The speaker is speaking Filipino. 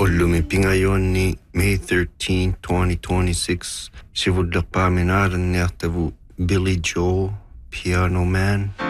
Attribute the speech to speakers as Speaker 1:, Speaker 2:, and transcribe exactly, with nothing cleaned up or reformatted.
Speaker 1: Ollumipi ngayon ni May thirteenth, twenty twenty-six. Sivudlak pa amin aran niya tabu Billy Joel, Piano Man.